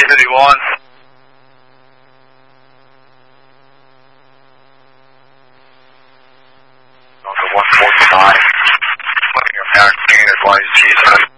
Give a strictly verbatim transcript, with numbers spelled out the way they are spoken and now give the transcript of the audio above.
fifty-one. Delta one forty-nine. Putting your American advise Jesus.